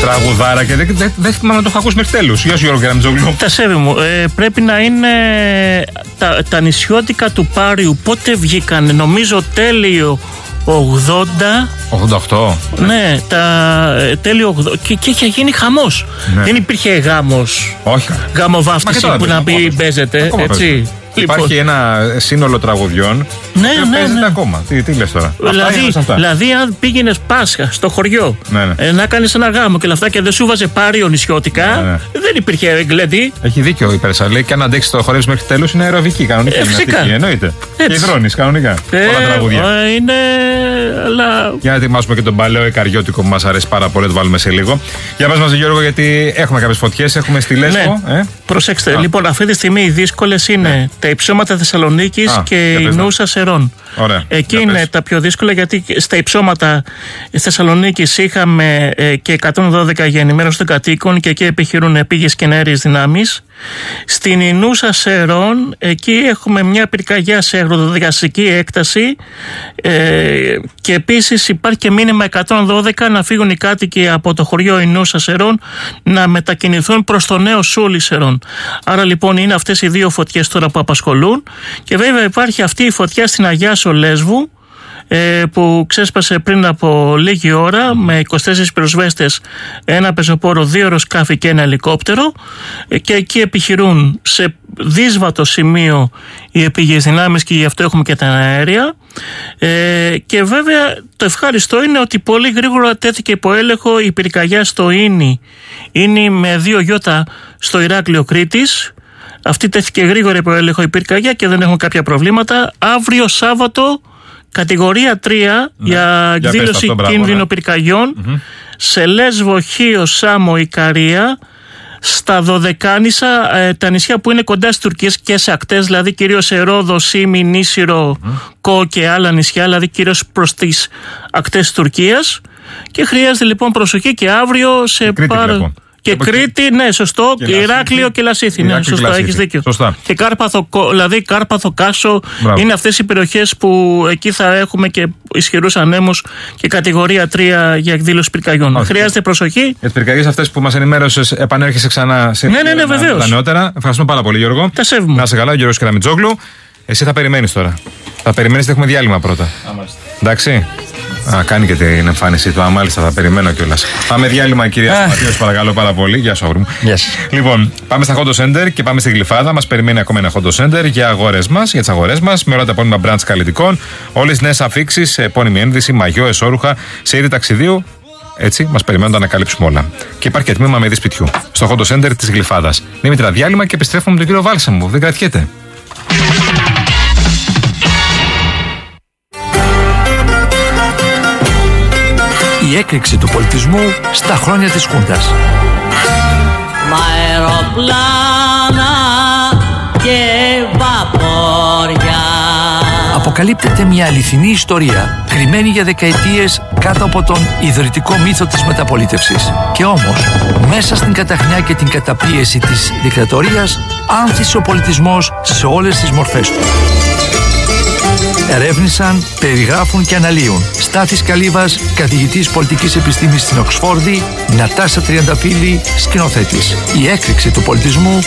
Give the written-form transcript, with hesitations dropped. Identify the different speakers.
Speaker 1: Τραγουδάρα και δεν θυμάμαι να το έχω ακούσει μέχρι τέλους. Γεια σου Γιώργο Καραμιτζόγλου.
Speaker 2: Τα σέβη μου, πρέπει να είναι τα νησιώτικα του Πάριου. Πότε βγήκανε, νομίζω τέλειο
Speaker 1: 88.
Speaker 2: Ναι, τέλειο 80. Και είχε γίνει χαμός. Ναι. Δεν υπήρχε γάμος.
Speaker 1: Όχι.
Speaker 2: Γάμο-βάφτιση που να πει παίζεται. Έτσι.
Speaker 1: Υπάρχει ένα σύνολο τραγουδιών.
Speaker 2: Ναι.
Speaker 1: Ακόμα. Τι λες τώρα.
Speaker 2: Δηλαδή, αν πήγαινες Πάσχα στο χωριό να κάνεις ένα γάμο και αυτά και δεν σου βάζε Πάριο νησιώτικα, δεν υπήρχε εγκλέντη.
Speaker 1: Έχει δίκιο η Περσαλή και αν αντέξεις το χορεύεις μέχρι τέλους είναι αεροβική κανονικά. Εννοείται. Και υδρώνεις κανονικά. Όλα τραγούδια.
Speaker 2: Είναι. Αλλά...
Speaker 1: Για να ετοιμάσουμε και τον παλαιό εκαριώτικο που μας αρέσει πάρα πολύ, το βάλουμε σε λίγο. Για πες μας, Γιώργο, γιατί έχουμε κάποιες φωτιές, έχουμε στη Λέσβο.
Speaker 2: Προσέξτε, λοιπόν, αυτή τη στιγμή οι δύσκολες είναι τα υψώματα Θεσσαλονίκης και η Νούσα Σερών. Εκεί είναι τα πιο δύσκολα, γιατί στα υψώματα Θεσσαλονίκης είχαμε και 112 για ενημέρωση των κατοίκων και εκεί επιχειρούν πήγες και εναέριες δυνάμεις. Στην Ινούσα Σερών, εκεί έχουμε μια πυρκαγιά σε αγροδικαστική έκταση και επίσης υπάρχει και μήνυμα 112 να φύγουν οι κάτοικοι από το χωριό Ινούσα Σερών να μετακινηθούν προς το νέο Σούλι Σερών. Άρα λοιπόν είναι αυτές οι δύο φωτιές τώρα που απασχολούν και βέβαια υπάρχει αυτή η φωτιά στην Αγιάσο Λέσβου που ξέσπασε πριν από λίγη ώρα με 24 πυροσβέστες, ένα πεζοπόρο, 2 αεροσκάφη και ένα ελικόπτερο και εκεί επιχειρούν σε δύσβατο σημείο οι επίγειες δυνάμεις και γι' αυτό έχουμε και τα αέρια και βέβαια το ευχάριστο είναι ότι πολύ γρήγορα τέθηκε υπό έλεγχο η πυρκαγιά στο Ίνι με 2 γιώτα στο Ηράκλειο Κρήτης. Αυτή τέθηκε γρήγορα υπό έλεγχο η πυρκαγιά και δεν έχουμε κάποια προβλήματα. Αύριο Σάββατο κατηγορία 3 για εκδήλωση κίνδυνο πυρκαγιών σε Λέσβο, Χίο, Σάμο, Ικαρία, στα Δωδεκάνησα, τα νησιά που είναι κοντά στις Τουρκίες και σε ακτές, δηλαδή κυρίως σε Ρόδο, Σίμι, Νήσιρο, Κο και άλλα νησιά, δηλαδή κυρίως προς τις ακτές της Τουρκίας. Και χρειάζεται λοιπόν προσοχή και αύριο σε Και Κρήτη, ναι, σωστό. Και Ηράκλειο και Λασίθι. Ναι, σωστά, έχεις δίκιο.
Speaker 1: Σωστά.
Speaker 2: Και Κάρπαθο, Κάσο. Μπράβο. Είναι αυτές οι περιοχές που εκεί θα έχουμε και ισχυρούς ανέμους και κατηγορία 3 για εκδήλωση πυρκαγιών. Χρειάζεται προσοχή. Για
Speaker 1: τις πυρκαγιές αυτές που μας ενημέρωσες, επανέρχεσαι ξανά σε
Speaker 2: βεβαίως.
Speaker 1: Τα νεότερα. Ευχαριστούμε πάρα πολύ, Γιώργο.
Speaker 2: Τα σέβουμε.
Speaker 1: Να είσαι καλά, Γιώργος Καραμιτζόγλου. Εσύ θα περιμένεις τώρα. Θα περιμένεις, έχουμε διάλειμμα πρώτα. Εντάξει. Κάνει και την εμφάνισή του. Μάλιστα, θα περιμένω κιόλας. Πάμε διάλειμμα, κυρία Σταματίος, παρακαλώ πάρα πολύ. Γεια σου, αγόρι μου. Λοιπόν, πάμε στα Hondo Center και πάμε στη Γλυφάδα. Μας περιμένει ακόμα ένα Hondo Center για τις αγορές μας, με όλα τα επώνυμα brands καλλιτικών. Όλες τις νέες αφίξεις, επώνυμη ένδυση, μαγιό, εσώρουχα, σε είδη ταξιδίου. Έτσι, μας περιμένουν να ανακαλύψουμε όλα. Και υπάρχει και τμήμα με είδη σπιτιού. Στο Hondo Center της Γλυφάδας. Δημήτρη, διάλειμμα και επιστρέφουμε με τον κύριο Βάλσαμου. Δεν κρατιέται.
Speaker 3: Η έκρηξη του πολιτισμού στα χρόνια της Χούντας.
Speaker 4: Μ' αεροπλάνα και βαπόρια.
Speaker 3: Αποκαλύπτεται μια αληθινή ιστορία, κρυμμένη για δεκαετίες κάτω από τον ιδρυτικό μύθο της μεταπολίτευσης. Και όμως, μέσα στην καταχνιά και την καταπίεση της δικτατορίας, άνθησε ο πολιτισμός σε όλες τις μορφές του. Ερεύνησαν, περιγράφουν και αναλύουν Στάθης Καλύβας, καθηγητής πολιτικής επιστήμης στην Οξφόρδη, Νατάσα Τριανταφύλλη, σκηνοθέτης. Η έκρηξη του πολιτισμού